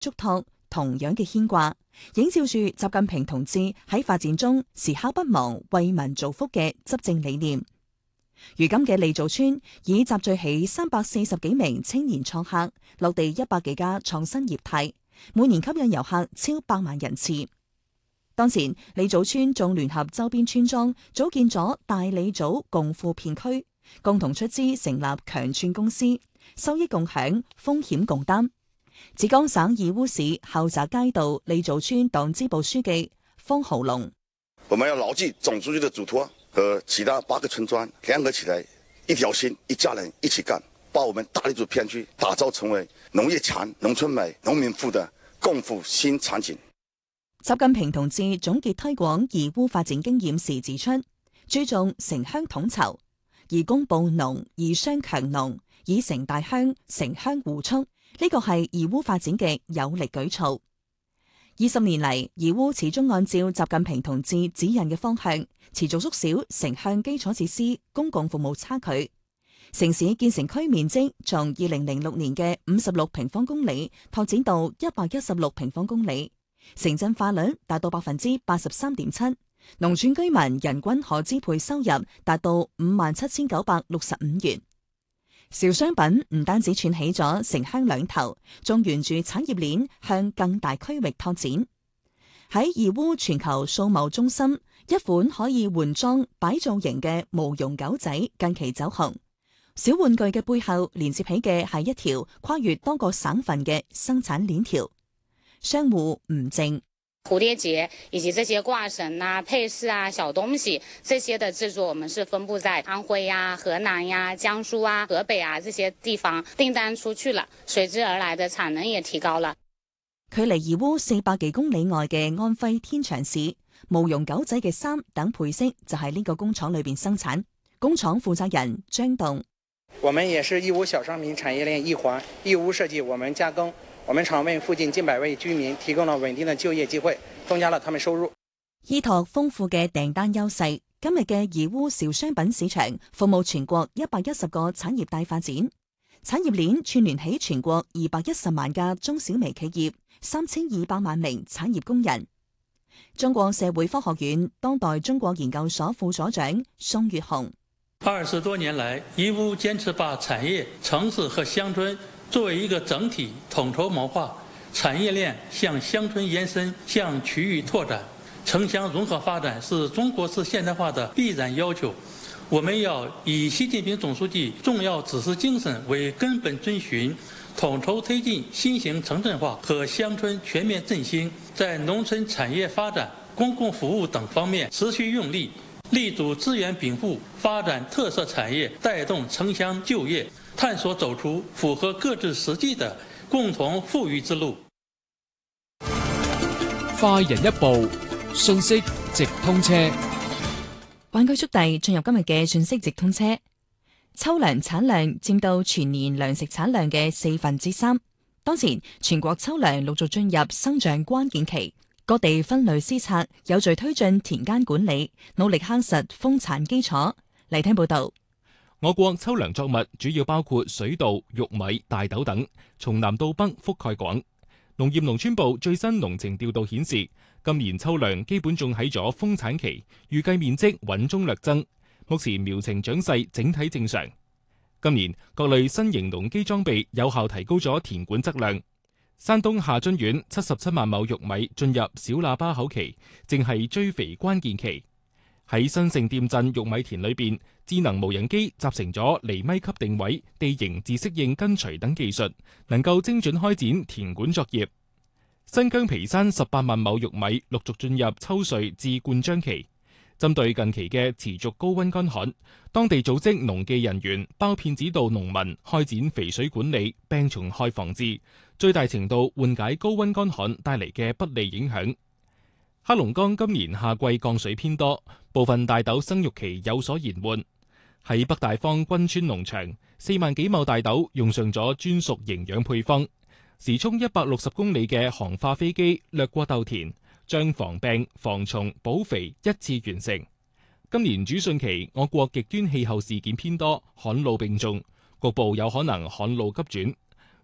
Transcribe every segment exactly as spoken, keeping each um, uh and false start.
囑託同樣嘅牽掛，映照住習近平同志喺發展中時刻不忘為民造福嘅執政理念。如今嘅利造村已集聚起三百四十幾名青年創客，落地一百幾家創新業態，每年吸引遊客超百萬人次。當前利造村仲聯合周邊村莊組建咗大利組共富片區，共同出資成立強串公司，收益共享，風險共擔。浙江省義烏市後澤街道利造村黨支部書記方浩龍： 我們要牢記總書記的囑託，和其他八個村莊聯合起來，一條心，一家人一起幹，把我們大利組片區打造成為農業強、農村美、農民富的共富新場景。 習近平同志總結推廣義烏發展經驗時指出，注重城鄉統籌，以工務農，以商強農，以城帶鄉，城鄉互促，呢個係義烏發展嘅有力舉措。二十年嚟，義烏始終按照習近平同志指引嘅方向，持續縮小城鄉基礎設施公共服務差距。城市建成區面積從二零零六年嘅五十六平方公里拓展到一百一十六平方公里。城鎮化率達到百分之八十三點七，農村居民人均可支配收入達到五萬七千九百六十五元。小商品唔單止串起咗城鄉兩頭，仲沿住產業鏈向更大區域拓展。喺義烏全球數貿中心，一款可以換裝擺造型嘅毛絨狗仔近期走紅。小玩具嘅背後連接起嘅係一條跨越多個省份嘅生產鏈條。商戶吳靜： 蝴蝶結以及這些掛繩啊、配飾啊、小東西，這些的製作我們是分布在安徽呀、河南呀、江蘇啊、河北啊這些地方，訂單出去了，隨之而來的產能也提高了。 距離義烏四百幾公里外嘅安徽天長市，毛絨狗仔嘅衫等配飾就喺呢個工廠裏邊生產。工廠負責人張棟： 我們也是義烏小商品產業鏈一環，義烏設計，我們加工。我們廠為附近近百位居民提供了穩定的就業機會，增加了他們收入。 依託豐富嘅訂單優勢，今日嘅義烏小商品市場服務全國一百一十個產業帶發展，產業鏈串聯起全國二百一十萬家中小微企業，三千二百萬名產業工人。中國社會科學院當代中國研究所副所長宋月紅： 二十多年來，義烏堅持把產業、城市和鄉村作為一個整體統籌謀劃，產業鏈向鄉村延伸，向區域拓展，城鄉融合發展是中國式現代化的必然要求。我們要以習近平總書記重要指示精神為根本遵循，統籌推進新型城鎮化和鄉村全面振興，在農村產業發展、公共服務等方面持續用力，力主資源稟賦，發展特色產業，帶動城鄉就業，探索走出符合各自實際的共同富裕之路。 快人一步，信息直通車。 灣區速遞進入今日嘅信息直通車。秋糧產量佔到全年糧食產量嘅四分之三。當前全國秋糧陸續進入生長關鍵期，各地分類施策，有序推進田間管理，努力夯實豐產基礎。嚟聽報道。 我國秋糧作物主要包括水稻、玉米、大豆等，從南到北覆蓋廣。農業農村部最新農情調度顯示，今年秋糧基本種喺咗豐產期，預計面積穩中略增。目前苗情長勢整體正常。今年各類新型農機裝備有效提高咗田管質量。山東下津縣七十七萬畝玉米進入小喇叭口期，正係追肥關鍵期。喺新盛店鎮玉米田裏邊，智能無人機集成咗厘米級定位、地形自適應跟隨等技術，能夠精準開展田管作業。新疆皮山十八萬畝玉米陸續進入抽穗至灌漿期。針對近期嘅持續高溫乾旱，當地組織農技人員包片指導農民開展肥水管理、病蟲害防治，最大程度緩解高溫乾旱帶嚟嘅不利影響。黑龍江今年夏季降水偏多，部分大豆生育期有所延緩。喺北大方軍村農場，四萬幾畝大豆用上咗專屬營養配方，時速一百六十公里嘅航化飛機掠過豆田，將防病、防蟲、補肥一次完成。今年主汛期，我國極端氣候事件偏多，旱澇並重，局部有可能旱澇急轉。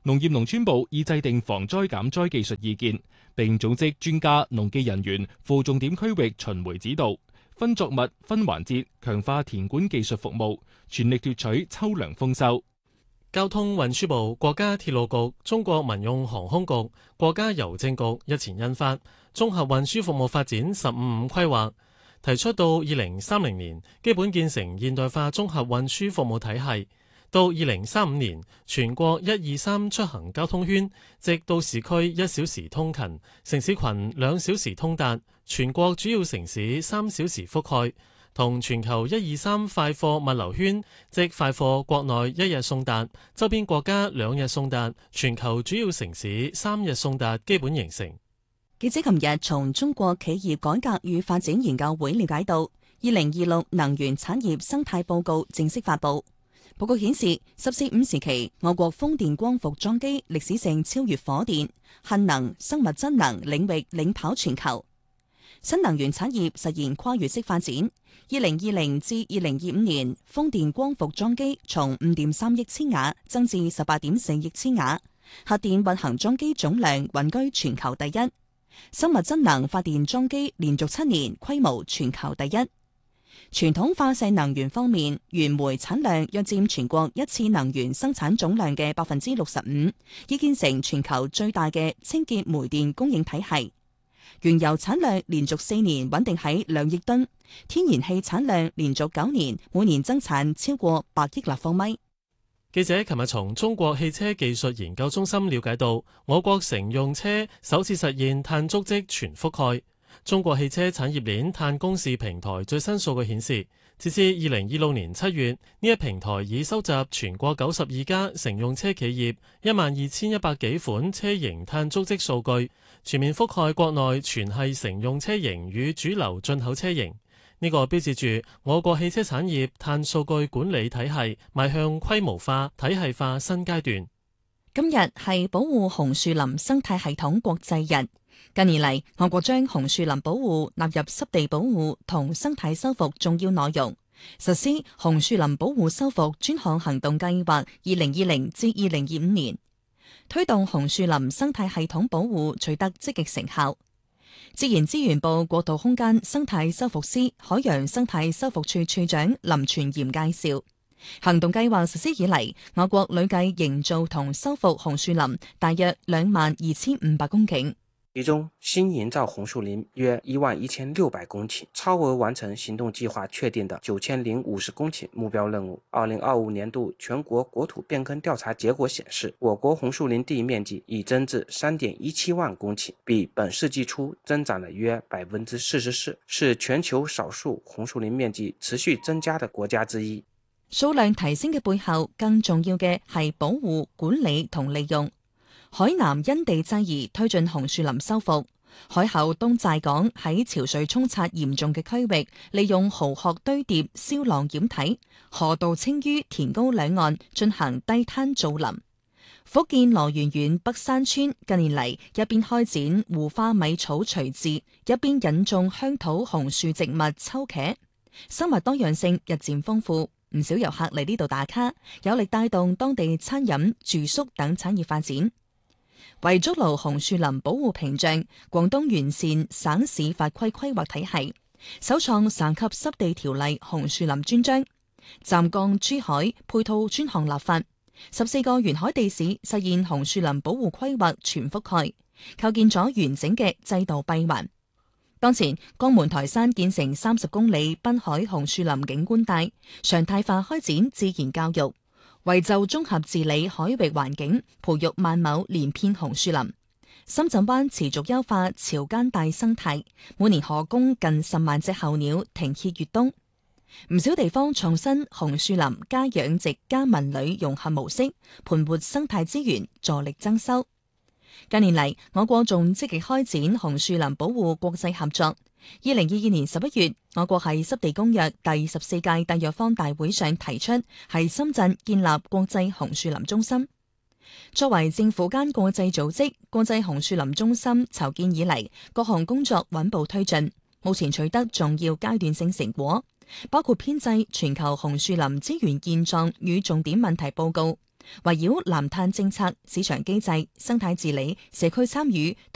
農業農村部已制定防災減災技術意見，並組織專家、農技人員赴重點區域巡迴指導，分作物、分環節強化田管技術服務，全力奪取秋糧豐收。 交通運輸部、國家鐵路局、中國民用航空局、國家郵政局日前印發《綜合運輸服務發展十五五規劃》，提出到二零三零年基本建成現代化綜合運輸服務體系。到二零三五年，全國一二三出行交通圈，即到市區一小時通勤，城市群兩小時通達，全國主要城市三小時覆蓋，同全球一二三快貨物流圈，即快貨國內一日送達，周邊國家兩日送達，全球主要城市三日送達基本形成。 記者琴日從中國企業改革與發展研究會了解到，二零二六能源產業生態報告正式發布。報告顯示，十四五時期，我國風電光伏裝機歷史性超越火電、核能、生物質能領域領跑全球。新能源產業實現跨越式發展。二零二零至二零二五年，風電光伏裝機從五點三億千瓦增至十八點四億千瓦，核電運行裝機總量穩居全球第一。生物質能發電裝機連續七年規模全球第一。傳統化石能源方面，原煤產量約佔全國一次能源生產總量嘅百分之六十五，已建成全球最大嘅清潔煤電供應體系。原油產量連續四年穩定喺兩億噸，天然氣產量連續九年每年增產超過百億立方米。 記者琴日從中國汽車技術研究中心了解到，我國乘用車首次實現碳足跡全覆蓋。中國汽車產業鏈碳公示平台最新數據顯示，截至二零二六年七月，呢一平台已收集全國九十二家乘用車企業一萬二千一百幾款車型碳足跡數據，全面覆蓋國內全系乘用車型與主流進口車型。呢個標誌住我國汽車產業碳數據管理體系邁向規模化、體系化新階段。 今日係保護紅樹林生態系統國際日。近年嚟，我國將紅樹林保護納入濕地保護同生態修復重要內容，實施紅樹林保護修復專項行動計劃二零二零至二零二五年，推動紅樹林生態系統保護取得積極成效。自然資源部國土空間生態修復司海洋生態修復處處長林全賢介紹，行動計劃實施以嚟，我國累計營造同修復紅樹林大約兩萬二千五百公頃。 其中新營造紅樹林約一萬一千六百公頃，超額完成行動計劃確定的九千零五十公頃目標任務。二零二五年度全國國土變更調查結果顯示，我國紅樹林地面積已增至三點一七萬公頃，比本世紀初增長了約百分之四十四，是全球少數紅樹林面積持續增加的國家之一。 數量提升嘅背後，更重要嘅係保護、管理同利用。海南因地制宜推進紅樹林修復，海口東寨港喺潮水沖刷嚴重嘅區域，利用蠔殼堆疊、消浪掩體、河道清淤填高兩岸進行低灘造林。福建羅源縣北山村近年嚟一邊開展胡花米草除治，一邊引種鄉土紅樹植物秋茄，生物多樣性日漸豐富，唔少遊客嚟呢度打卡，有力帶動當地餐飲、住宿等產業發展。為築牢紅樹林保護屏障，廣東完善省市法規規劃體系，首創省級濕地條例紅樹林專章，湛江珠海配套專項立法，十四個沿海地市實現紅樹林保護規劃全覆蓋，構建咗完整嘅制度閉環。當前，江門台山建成三十公里濱海紅樹林景觀帶，常態化開展自然教育。為就綜合治理海域環境，培育萬畝連片紅樹林。深圳灣持續優化潮間帶生態，每年可供近十萬隻候鳥停歇越冬。唔少地方創新紅樹林加養殖加文旅融合模式，盤活生態資源，助力增收。近年嚟，我國仲積極開展紅樹林保護國際合作。二零二二年十一月，我國喺濕地公約第十四屆締約方大會上提出，喺深圳建立國際紅樹林中心。作為政府間國際組織，國際紅樹林中心籌建以嚟，各項工作穩步推進，目前取得重要階段性成果，包括編製全球紅樹林資源現狀與重點問題報告， 圍繞藍碳政策、市場機制、生態治理、社區參與